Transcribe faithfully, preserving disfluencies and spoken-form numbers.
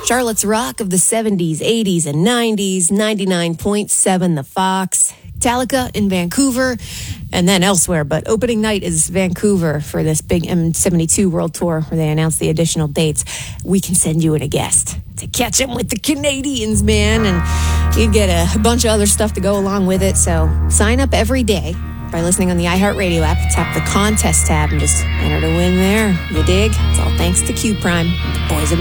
Charlotte's Rock of the seventies, eighties, and nineties, ninety-nine point seven The Fox. Metallica in Vancouver, and then elsewhere. But opening night is Vancouver for this big M seventy-two World Tour where they announce the additional dates. We can send you in a guest to catch them with the Canadians, man. And you get a bunch of other stuff to go along with it. So sign up every day by listening on the iHeartRadio app. Tap the contest tab and just enter to win there. You dig? It's all thanks to Q Prime. The boys of